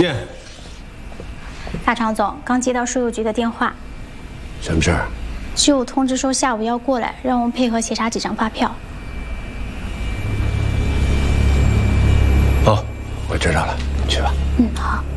进。 大常总，刚接到税务局的电话， 什么事儿？ 局务通知说下午要过来，让我们配合协查几张发票。 哦，我知道了，你去吧。 嗯，好。